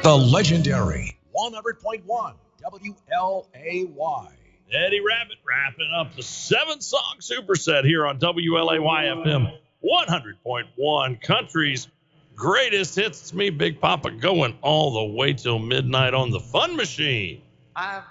The legendary 100.1 WLAY. Eddie Rabbit wrapping up the 7-song superset here on WLAY FM 100.1, country's greatest hits. It's me, Big Papa, going all the way till midnight on the Fun Machine. I've